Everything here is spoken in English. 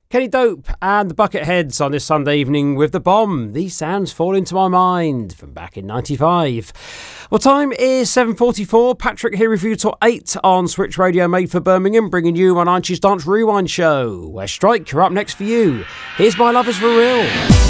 Kenny Dope and the Bucketheads on this Sunday evening with The Bomb. These sounds fall into my mind from back in 95. Well, time is 7:44. Patrick here with you till 8 on Switch Radio made for Birmingham, bringing you my 90s Dance Rewind show, where Strike are up next for you. Here's My Love Is For Real.